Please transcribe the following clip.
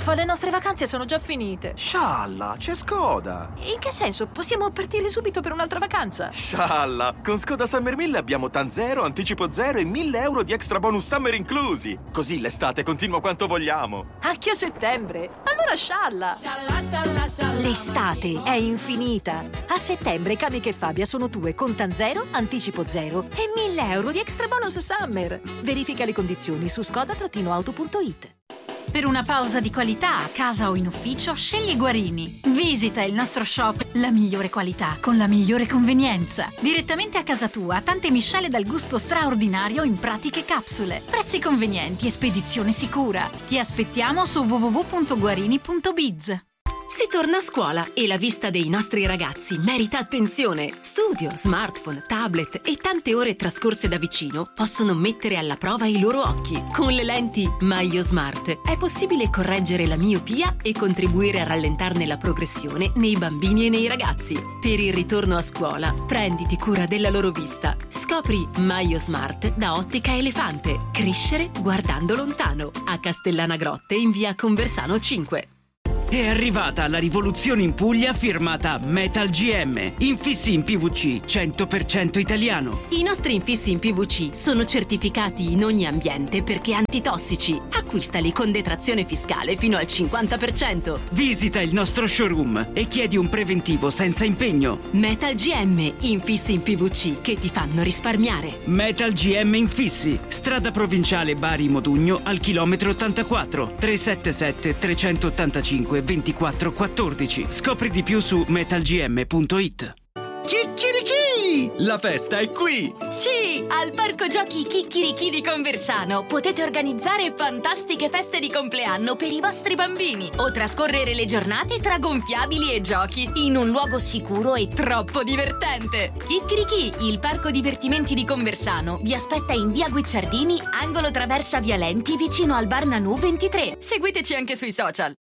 Uffa, le nostre vacanze sono già finite. Scialla, c'è Skoda. In che senso? Possiamo partire subito per un'altra vacanza? Scialla, con Skoda Summer 1000 abbiamo TAN 0, anticipo 0 e 1.000 euro di extra bonus summer inclusi. Così l'estate continua quanto vogliamo. Anche a settembre? Allora scialla! L'estate è infinita. A settembre Camica e Fabia sono tue con TAN 0, anticipo 0 e 1.000 euro di extra bonus summer. Verifica le condizioni su skoda-auto.it. Per una pausa di qualità a casa o in ufficio, scegli Guarini. Visita il nostro shop, la migliore qualità con la migliore convenienza. Direttamente a casa tua, tante miscele dal gusto straordinario in pratiche capsule. Prezzi convenienti e spedizione sicura. Ti aspettiamo su www.guarini.biz. Si torna a scuola e la vista dei nostri ragazzi merita attenzione. Studio, smartphone, tablet e tante ore trascorse da vicino possono mettere alla prova i loro occhi. Con le lenti Maio Smart è possibile correggere la miopia e contribuire a rallentarne la progressione nei bambini e nei ragazzi. Per il ritorno a scuola, prenditi cura della loro vista. Scopri Maio Smart da Ottica Elefante. Crescere guardando lontano. A Castellana Grotte in via Conversano 5. È arrivata la rivoluzione in Puglia firmata Metal GM. Infissi in PVC 100% italiano. I nostri infissi in PVC sono certificati in ogni ambiente perché antitossici. Acquistali con detrazione fiscale fino al 50%. Visita il nostro showroom e chiedi un preventivo senza impegno. Metal GM, infissi in PVC che ti fanno risparmiare. Metal GM Infissi, strada provinciale Bari Modugno al chilometro 84, 377 385 2414. Scopri di più su metalgm.it. Chicchirichì! La festa è qui! Sì, al Parco Giochi Chicchirichì di Conversano potete organizzare fantastiche feste di compleanno per i vostri bambini o trascorrere le giornate tra gonfiabili e giochi in un luogo sicuro e troppo divertente. Chicchirichì, il parco divertimenti di Conversano, vi aspetta in via Guicciardini, angolo traversa Via Lenti, vicino al Bar Nanù 23. Seguiteci anche sui social.